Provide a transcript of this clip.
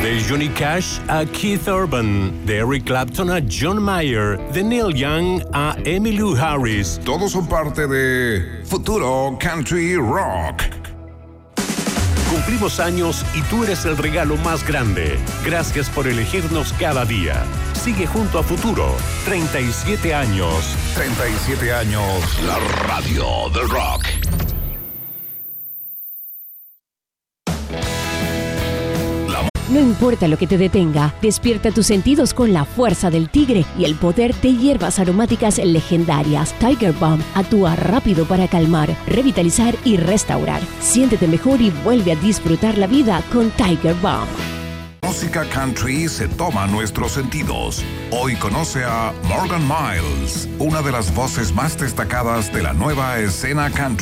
De Johnny Cash a Keith Urban, de Eric Clapton a John Mayer, de Neil Young a Emmylou Harris. Todos son parte de Futuro Country Rock. Cumplimos años y tú eres el regalo más grande. Gracias por elegirnos cada día. Sigue junto a Futuro. 37 años. 37 años, la radio del rock. No importa lo que te detenga, despierta tus sentidos con la fuerza del tigre y el poder de hierbas aromáticas legendarias. Tiger Balm actúa rápido para calmar, revitalizar y restaurar. Siéntete mejor y vuelve a disfrutar la vida con Tiger Balm. Música country se toma nuestros sentidos. Hoy conoce a Morgan Miles, una de las voces más destacadas de la nueva escena country.